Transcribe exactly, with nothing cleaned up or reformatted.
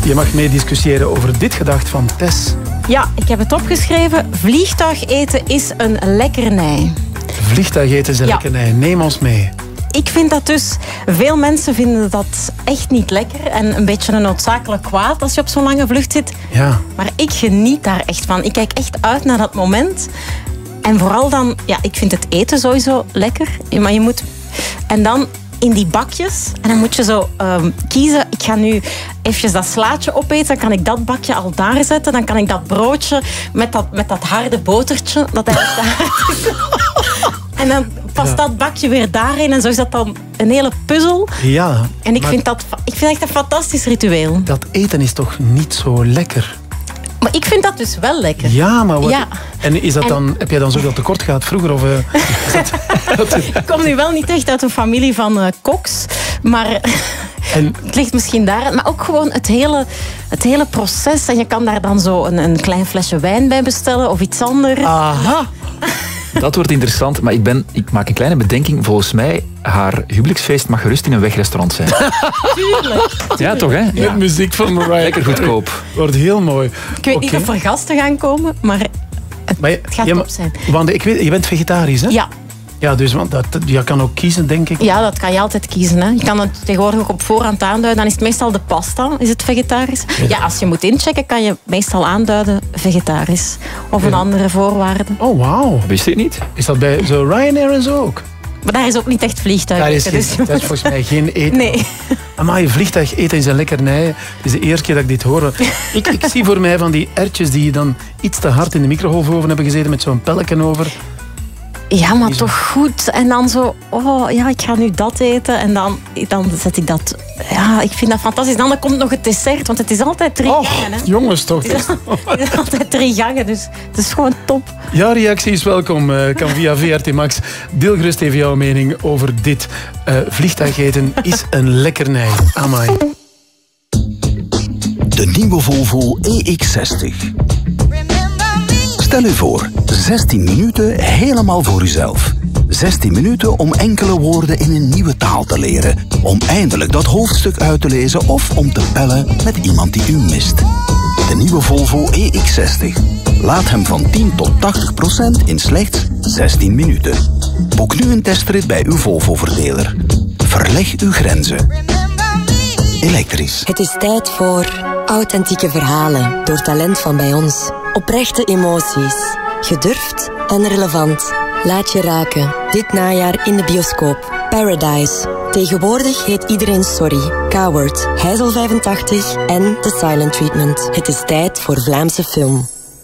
Je mag mee discussiëren over dit gedacht van Tess. Ja, ik heb het opgeschreven. Vliegtuigeten is een lekkernij. Vliegtuigeten is een ja. lekkernij. Neem ons mee. Ik vind dat dus... Veel mensen vinden dat echt niet lekker. En een beetje een noodzakelijk kwaad als je op zo'n lange vlucht zit. Ja. Maar ik geniet daar echt van. Ik kijk echt uit naar dat moment. En vooral dan... Ja, ik vind het eten sowieso lekker. Maar je moet... En dan... in die bakjes. En dan moet je zo um, kiezen. Ik ga nu even dat slaatje opeten. Dan kan ik dat bakje al daar zetten. Dan kan ik dat broodje met dat, met dat harde botertje. Dat eigenlijk daar is. En dan past ja. dat bakje weer daarin. En zo is dat dan een hele puzzel. Ja. En ik vind dat ik vind echt een fantastisch ritueel. Dat eten is toch niet zo lekker? Maar ik vind dat dus wel lekker. Ja, maar wat... Ja. En is dat en... dan, heb jij dan zoveel tekort gehad vroeger? Of, uh, dat... Ik kom nu wel niet echt uit een familie van uh, koks. Maar en... het ligt misschien daar. Maar ook gewoon het hele, het hele proces. En je kan daar dan zo een, een klein flesje wijn bij bestellen. Of iets anders. Aha. Dat wordt interessant, maar ik, ben, ik maak een kleine bedenking. Volgens mij, haar huwelijksfeest mag gerust in een wegrestaurant zijn. Tuurlijk. Ja, toch, hè? Ja. Met muziek van Mariah. Lekker goedkoop. Wordt heel mooi. Ik weet okay. niet of er gasten gaan komen, maar het, maar je, het gaat je, top zijn. Want ik weet, je bent vegetarisch, hè? Ja. Ja, dus want dat, je kan ook kiezen, denk ik. Ja, dat kan je altijd kiezen. Hè. Je kan het tegenwoordig ook op voorhand aanduiden. Dan is het meestal de pasta. Is het vegetarisch? Ja, ja als je moet inchecken, kan je meestal aanduiden vegetarisch. Of een ja. andere voorwaarde. Oh, wauw. Wist je het niet? Is dat bij zo Ryanair en zo ook? Maar daar is ook niet echt vliegtuig. Daar is, geen, dus dat is volgens mij geen eten. Nee. Maar je vliegtuig eten is een lekkernij. Het is de eerste keer dat ik dit hoor. Ik, ik zie voor mij van die erwtjes die dan iets te hard in de microgolfoven hebben gezeten met zo'n pelletje over. Ja, maar zo... toch goed. En dan zo, oh ja, ik ga nu dat eten. En dan, dan zet ik dat... Ja, ik vind dat fantastisch. Dan komt nog het dessert, want het is altijd drie oh, gangen. Hè. Jongens, toch. Het is, het is altijd drie gangen, dus het is gewoon top. Jouw reactie is welkom. Uh, kan via V R T Max. Deel gerust even jouw mening over dit. Uh, vliegtuigeten is een lekkernij. Amai. De nieuwe Volvo E X zestig. Stel u voor, zestien minuten helemaal voor uzelf. zestien minuten om enkele woorden in een nieuwe taal te leren. Om eindelijk dat hoofdstuk uit te lezen of om te bellen met iemand die u mist. De nieuwe Volvo E X zestig. Laat hem van tien tot tachtig procent in slechts zestien minuten. Boek nu een testrit bij uw Volvo-verdeler. Verleg uw grenzen. Elektrisch. Het is tijd voor authentieke verhalen door talent van bij ons. Oprechte emoties. Gedurfd en relevant. Laat je raken. Dit najaar in de bioscoop. Paradise. Tegenwoordig heet iedereen Sorry. Coward. Heizel vijfentachtig en The Silent Treatment. Het is tijd voor Vlaamse film.